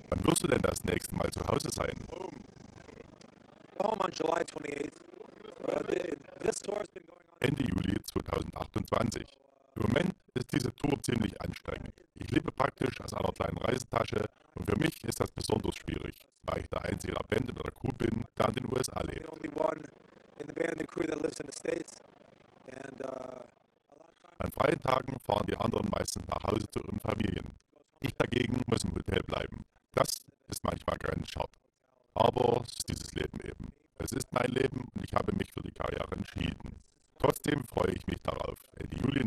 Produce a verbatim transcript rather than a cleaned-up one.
Wann wirst du denn das nächste Mal zu Hause sein? Home on July twenty-eighth. Uh, the, this tour has been going on. Ende Juli zweitausendachtundzwanzig. Im Moment ist diese Tour ziemlich anstrengend. Ich lebe praktisch aus einer kleinen Reisetasche und für mich ist das besonders schwierig, weil ich der einzige der Band in der Crew bin, der in den U S A lebt. The only one in the band and crew that lives in the States. And, uh, An freien Tagen fahren die anderen meistens nach Hause zu ihren Familien. Ich dagegen muss im Hotel bleiben. Das ist manchmal grenzscharf. Aber es ist dieses Leben eben. Es ist mein Leben und ich habe mich für die Karriere entschieden. Trotzdem freue ich mich darauf, Ende Juli